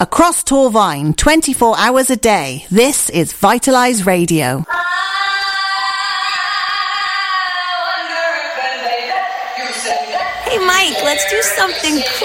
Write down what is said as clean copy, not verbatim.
Across Torvine, 24 hours a day, this is Vitalise Radio. Hey Mike, let's do something